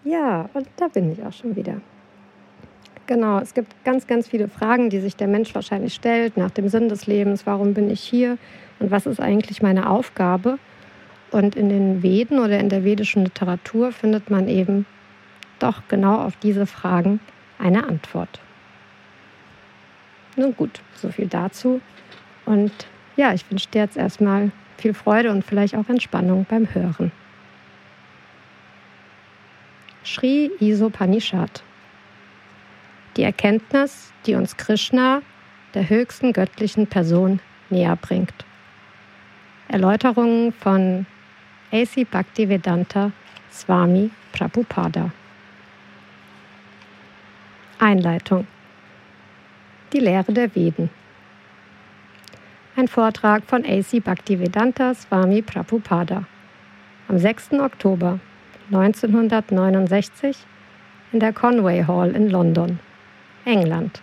Ja, und da bin ich auch schon wieder. Genau, es gibt ganz, ganz viele Fragen, die sich der Mensch wahrscheinlich stellt nach dem Sinn des Lebens. Warum bin ich hier und was ist eigentlich meine Aufgabe? Und in den Veden oder in der vedischen Literatur findet man eben doch genau auf diese Fragen eine Antwort. Nun gut, so viel dazu. Und ja, ich wünsche dir jetzt erstmal viel Freude und vielleicht auch Entspannung beim Hören. Sri Isopanishad. Die Erkenntnis, die uns Krishna, der höchsten göttlichen Person, näher bringt. Erläuterungen von A.C. Bhaktivedanta Swami Prabhupada. Einleitung. Die Lehre der Veden. Ein Vortrag von A.C. Bhaktivedanta Swami Prabhupada am 6. Oktober 1969 in der Conway Hall in London, England.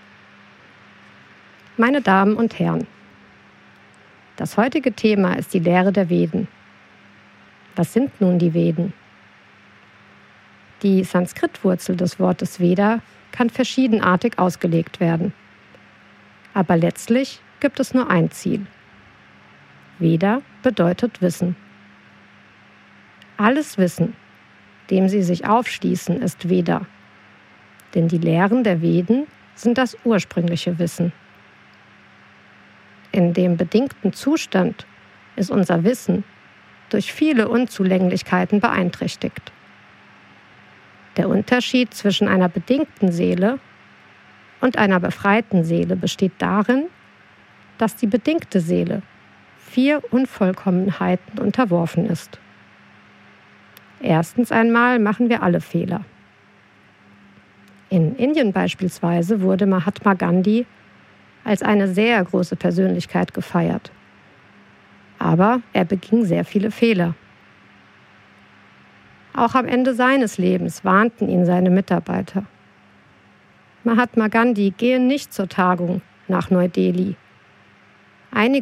Meine Damen und Herren, das heutige Thema ist die Lehre der Veden. Was sind nun die Veden? Die Sanskritwurzel des Wortes Veda kann verschiedenartig ausgelegt werden. Aber letztlich gibt es nur ein Ziel. Veda bedeutet Wissen. Alles Wissen, dem sie sich aufschließen, ist Veda. Denn die Lehren der Veden sind das ursprüngliche Wissen. In dem bedingten Zustand ist unser Wissen durch viele Unzulänglichkeiten beeinträchtigt. Der Unterschied zwischen einer bedingten Seele und einer befreiten Seele besteht darin, dass die bedingte Seele 4 Unvollkommenheiten unterworfen ist. Erstens einmal machen wir alle Fehler. In Indien beispielsweise wurde Mahatma Gandhi als eine sehr große Persönlichkeit gefeiert. Aber er beging sehr viele Fehler. Auch am Ende seines Lebens warnten ihn seine Mitarbeiter. Mahatma Gandhi gehe nicht zur Tagung nach Neu-Delhi. Einige